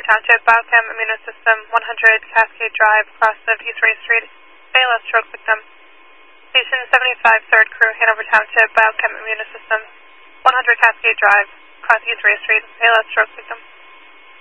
Township, Biochem Immunosystem, 100 Cascade Drive, cross of East Ray Street, ALS stroke victim. Station 75, 3rd Crew, Hanover Township, Biochem Immunosystem, 100 Cascade Drive, cross East Ray Street, ALS stroke victim.